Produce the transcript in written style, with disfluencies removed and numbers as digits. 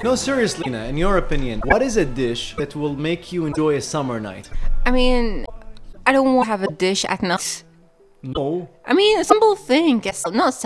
No, seriously, Lina, in your opinion, what is a dish that will make you enjoy a summer night? I mean, I don't want to have a dish at night. No. I mean, a simple thing, yes, not